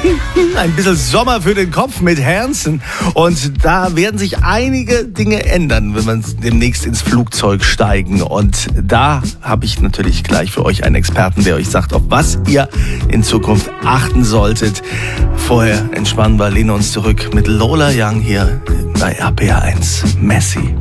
Ein bisschen Sommer für den Kopf mit Hanson. Und da werden sich einige Dinge ändern, wenn wir demnächst ins Flugzeug steigen. Und da habe ich natürlich gleich für euch einen Experten, der euch sagt, auf was ihr in Zukunft achten solltet. Vorher entspannen wir, lehnen uns zurück mit Lola Young hier bei RPR 1. Messi.